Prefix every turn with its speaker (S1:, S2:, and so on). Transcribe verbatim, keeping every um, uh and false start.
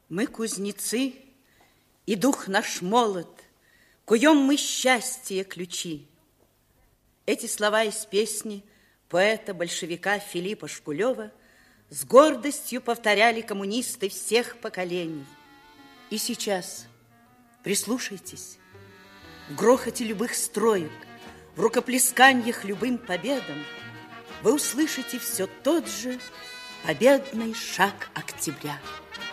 S1: Мы кузнецы, и дух наш молод, куем мы счастье ключи. Эти слова из песни поэта-большевика Филиппа Шкулева с гордостью повторяли коммунисты всех поколений. И сейчас прислушайтесь, в грохоте любых строек, в рукоплесканьях любым победам вы услышите все тот же победный шаг октября.